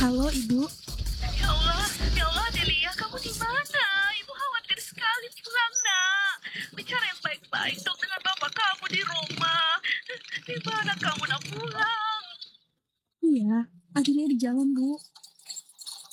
Halo, Ibu. Ya Allah, Delia, kamu di mana? Ibu khawatir sekali pulang, nak. Bicara yang baik-baik dong dengan bapak kamu di rumah. Di mana kamu nak pulang? Iya, Adinnya di jalan, Bu.